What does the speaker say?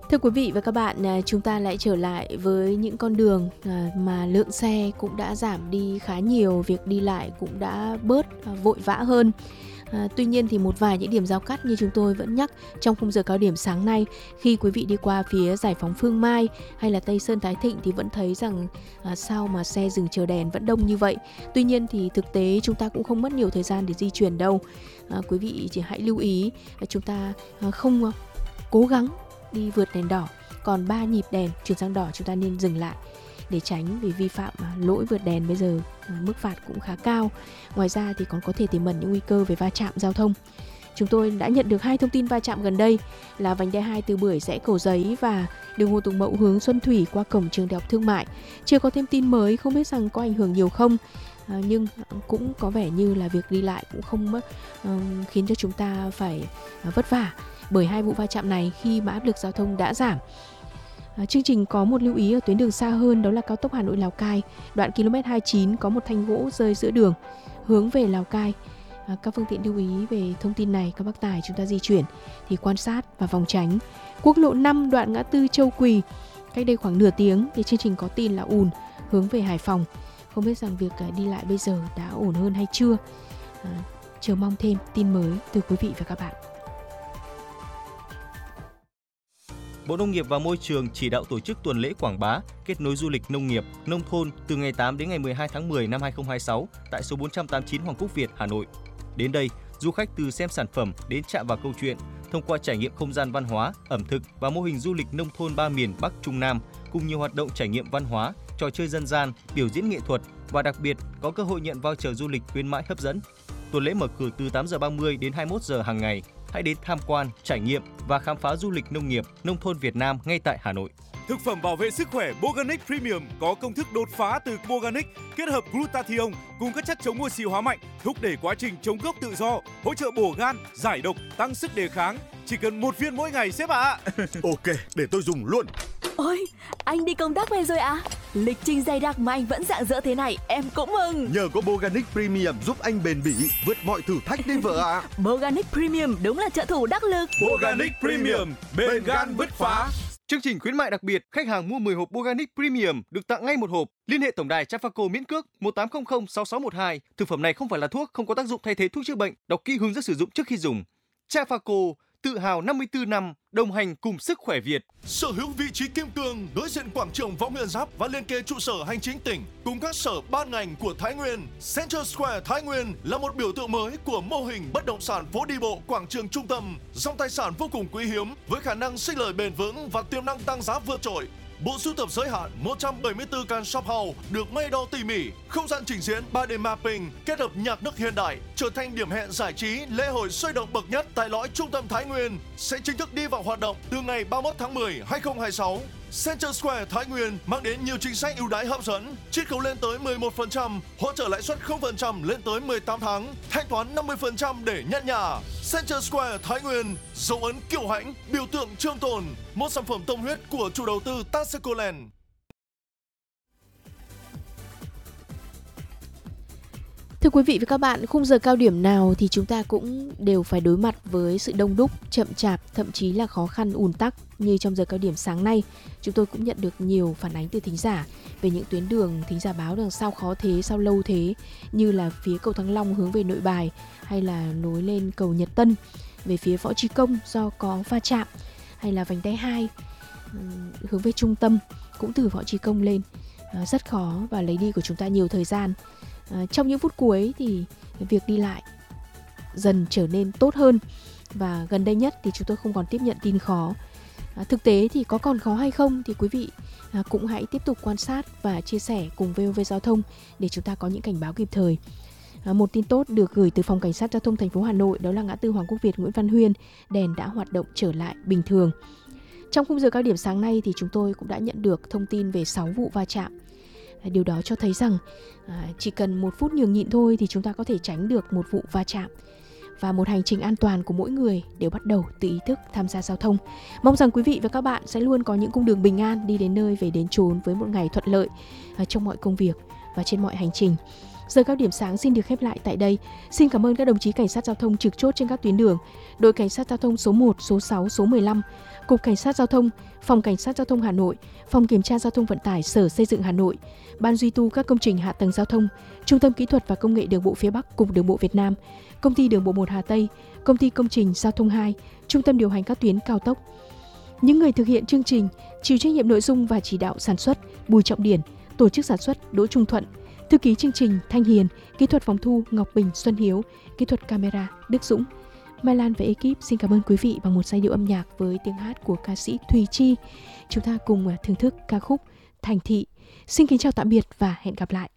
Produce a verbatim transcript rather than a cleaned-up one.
Thưa quý vị và các bạn, à, chúng ta lại trở lại với những con đường à, mà lượng xe cũng đã giảm đi khá nhiều, việc đi lại cũng đã bớt à, vội vã hơn. À, tuy nhiên thì một vài những điểm giao cắt như chúng tôi vẫn nhắc trong khung giờ cao điểm sáng nay, khi quý vị đi qua phía Giải phóng Phương Mai hay là Tây Sơn Thái Thịnh thì vẫn thấy rằng à, sao mà xe dừng chờ đèn vẫn đông như vậy. Tuy nhiên thì thực tế chúng ta cũng không mất nhiều thời gian để di chuyển đâu. À, quý vị chỉ hãy lưu ý à, chúng ta à, không à, cố gắng đi vượt đèn đỏ, còn ba nhịp đèn chuyển sang đỏ chúng ta nên dừng lại để tránh vì vi phạm à, lỗi vượt đèn bây giờ à, mức phạt cũng khá cao. Ngoài ra thì còn có thể tiềm ẩn những nguy cơ về va chạm giao thông. Chúng tôi đã nhận được hai thông tin va chạm gần đây là vành đai hai từ Bưởi rẽ Cầu Giấy và đường Hồ Tùng Mậu hướng Xuân Thủy qua cổng trường Đại học Thương mại. Chưa có thêm tin mới, không biết rằng có ảnh hưởng nhiều không. À, nhưng cũng có vẻ như là việc đi lại cũng không uh, khiến cho chúng ta phải uh, vất vả bởi hai vụ va chạm này khi mà áp lực giao thông đã giảm. À, chương trình có một lưu ý ở tuyến đường xa hơn, đó là cao tốc Hà Nội Lào Cai, đoạn ki lô mét hai mươi chín có một thanh gỗ rơi giữa đường hướng về Lào Cai. À, các phương tiện lưu ý về thông tin này, các bác tài chúng ta di chuyển thì quan sát và phòng tránh. Quốc lộ năm đoạn ngã tư Châu Quỳ, cách đây khoảng nửa tiếng thì chương trình có tin là ùn hướng về Hải Phòng. Không biết rằng việc đi lại bây giờ đã ổn hơn hay chưa. À, chờ mong thêm tin mới từ quý vị và các bạn. Bộ Nông nghiệp và Môi trường chỉ đạo tổ chức tuần lễ quảng bá, kết nối du lịch nông nghiệp, nông thôn từ ngày tám đến ngày mười hai tháng mười năm hai nghìn không trăm hai mươi sáu tại số bốn trăm tám mươi chín Hoàng Quốc Việt, Hà Nội. Đến đây, du khách từ xem sản phẩm đến chạm vào câu chuyện, thông qua trải nghiệm không gian văn hóa, ẩm thực và mô hình du lịch nông thôn ba miền Bắc Trung Nam cùng nhiều hoạt động trải nghiệm văn hóa, trò chơi dân gian, biểu diễn nghệ thuật và đặc biệt có cơ hội nhận voucher du lịch khuyến mãi hấp dẫn. Tuần lễ mở cửa từ tám giờ ba mươi đến hai mươi mốt giờ hàng ngày. Hãy đến tham quan, trải nghiệm và khám phá du lịch nông nghiệp, nông thôn Việt Nam ngay tại Hà Nội. Thực phẩm bảo vệ sức khỏe Boganic Premium có công thức đột phá từ Boganic kết hợp glutathione cùng các chất chống oxy hóa mạnh, thúc đẩy quá trình chống gốc tự do, hỗ trợ bổ gan, giải độc, tăng sức đề kháng. Chỉ cần một viên mỗi ngày sếp ạ. À. Ok, để tôi dùng luôn. Ôi, anh đi công tác về rồi à? Lịch trình dày đặc mà anh vẫn rạng rỡ thế này, em cũng mừng. Nhờ có Boganic Premium giúp anh bền bỉ, vượt mọi thử thách đi vợ ạ. À. Boganic Premium đúng là trợ thủ đắc lực. Boganic Premium, bền gan bứt phá. Chương trình khuyến mại đặc biệt, khách hàng mua mười hộp Boganic Premium được tặng ngay một hộp. Liên hệ tổng đài Trafaco miễn cước một tám không không sáu sáu một hai. Thực phẩm này không phải là thuốc, không có tác dụng thay thế thuốc chữa bệnh. Đọc kỹ hướng dẫn sử dụng trước khi dùng. Trafaco, tự hào năm mươi tư năm đồng hành cùng sức khỏe Việt. Sở hữu vị trí kim cương đối diện quảng trường Võ Nguyên Giáp và liên kề trụ sở hành chính tỉnh cùng các sở ban ngành của Thái Nguyên, Central Square Thái Nguyên là một biểu tượng mới của mô hình bất động sản phố đi bộ quảng trường trung tâm, dòng tài sản vô cùng quý hiếm với khả năng sinh lời bền vững và tiềm năng tăng giá vượt trội. Bộ sưu tập giới hạn một trăm bảy mươi tư căn shop house được may đo tỉ mỉ, không gian trình diễn ba D mapping kết hợp nhạc nước hiện đại trở thành điểm hẹn giải trí lễ hội sôi động bậc nhất tại lõi trung tâm Thái Nguyên sẽ chính thức đi vào hoạt động từ ngày ba mươi mốt tháng mười năm hai nghìn không trăm hai mươi sáu. Central Square Thái Nguyên mang đến nhiều chính sách ưu đãi hấp dẫn, chiết khấu lên tới mười một phần trăm, hỗ trợ lãi suất không phần trăm lên tới mười tám tháng, thanh toán năm mươi phần trăm để nhận nhà. Central Square Thái Nguyên, dấu ấn kiêu hãnh, biểu tượng trường tồn, một sản phẩm tâm huyết của chủ đầu tư Tasecoland. Thưa quý vị và các bạn, khung giờ cao điểm nào thì chúng ta cũng đều phải đối mặt với sự đông đúc, chậm chạp, thậm chí là khó khăn ùn tắc. Như trong giờ cao điểm sáng nay, chúng tôi cũng nhận được nhiều phản ánh từ thính giả về những tuyến đường thính giả báo rằng sao khó thế, sao lâu thế, như là phía cầu Thăng Long hướng về Nội Bài hay là nối lên cầu Nhật Tân về phía Võ Trí Công do có va chạm, hay là vành đai hai hướng về trung tâm cũng từ Võ Trí Công lên, rất khó và lấy đi của chúng ta nhiều thời gian. À, trong những phút cuối thì việc đi lại dần trở nên tốt hơn và gần đây nhất thì chúng tôi không còn tiếp nhận tin khó. À, thực tế thì có còn khó hay không thì quý vị à, cũng hãy tiếp tục quan sát và chia sẻ cùng vê o vê Giao thông để chúng ta có những cảnh báo kịp thời. À, một tin tốt được gửi từ phòng cảnh sát giao thông thành phố Hà Nội, đó là ngã tư Hoàng Quốc Việt, Nguyễn Văn Huyên, đèn đã hoạt động trở lại bình thường. Trong khung giờ cao điểm sáng nay thì chúng tôi cũng đã nhận được thông tin về sáu vụ va chạm. Điều đó cho thấy rằng à, chỉ cần một phút nhường nhịn thôi thì chúng ta có thể tránh được một vụ va chạm. Và một hành trình an toàn của mỗi người đều bắt đầu từ ý thức tham gia giao thông. Mong rằng quý vị và các bạn sẽ luôn có những cung đường bình an đi đến nơi về đến chốn với một ngày thuận lợi à, trong mọi công việc và trên mọi hành trình. Giờ cao điểm sáng xin được khép lại tại đây. Xin cảm ơn các đồng chí cảnh sát giao thông trực chốt trên các tuyến đường, đội cảnh sát giao thông số một, số sáu, số mười lăm, Cục Cảnh sát Giao thông, Phòng Cảnh sát Giao thông Hà Nội, Phòng Kiểm tra Giao thông Vận tải Sở Xây dựng Hà Nội, Ban duy tu các công trình hạ tầng giao thông, Trung tâm Kỹ thuật và Công nghệ Đường bộ phía Bắc, Cục Đường bộ Việt Nam, Công ty Đường bộ một Hà Tây, Công ty Công trình Giao thông hai, Trung tâm điều hành các tuyến cao tốc. Những người thực hiện chương trình, chịu trách nhiệm nội dung và chỉ đạo sản xuất Bùi Trọng Điển, tổ chức sản xuất Đỗ Trung Thuận, thư ký chương trình Thanh Hiền, kỹ thuật phòng thu Ngọc Bình Xuân Hiếu, kỹ thuật camera Đức Dũng. Mai Lan và ekip xin cảm ơn quý vị bằng một giai điệu âm nhạc với tiếng hát của ca sĩ Thùy Chi. Chúng ta cùng thưởng thức ca khúc Thành Thị. Xin kính chào tạm biệt và hẹn gặp lại.